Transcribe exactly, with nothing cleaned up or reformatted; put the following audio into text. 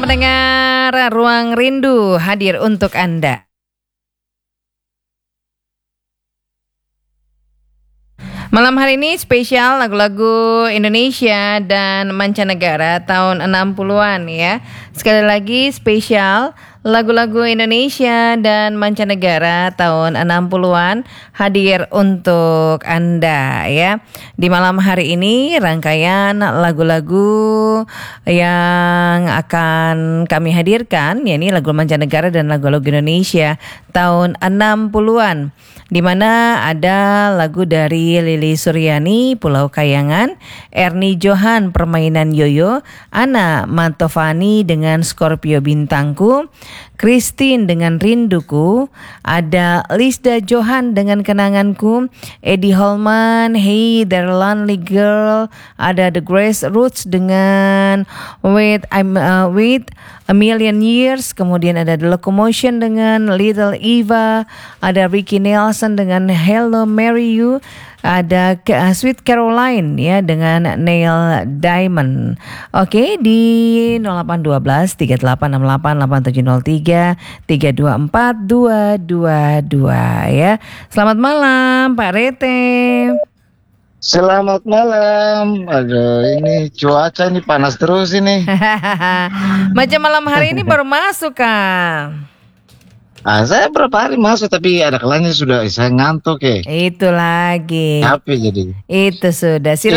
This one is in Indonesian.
pendengar Ruang Rindu hadir untuk Anda. Malam hari ini spesial lagu-lagu Indonesia dan mancanegara tahun enam puluhan ya. Sekali lagi spesial lagu-lagu Indonesia dan mancanegara tahun enam puluhan hadir untuk Anda ya. Di malam hari ini rangkaian lagu-lagu yang akan kami hadirkan yakni lagu mancanegara dan lagu-lagu Indonesia tahun enam puluhan. Di mana ada lagu dari Lili Suryani, Pulau Kayangan, Ernie Johan, Permainan Yoyo, Ana Mantovani dengan Scorpio Bintangku, Christine dengan Rinduku, ada Lisda Johan dengan Kenanganku, Eddie Holman, Hey There Lonely Girl, ada The Grace Roots dengan Wait I'm uh, Wait A Million Years, kemudian ada The Locomotion dengan Little Eva, ada Ricky Nelson dengan Hello Mary You, ada uh, Sweet Caroline ya dengan Neil Diamond. Oke, di nol delapan satu dua tiga delapan enam delapan delapan tujuh nol tiga tiga dua empat dua dua dua ya. Selamat malam Pak Rete. Selamat malam. Aduh, ini cuaca ini panas terus ini. Macam malam hari ini baru masuk Kang. Ah, saya berapa hari masuk tapi ada kalanya sudah saya ngantuk ya. Itu lagi. Capek jadi. Itu sudah. Silakan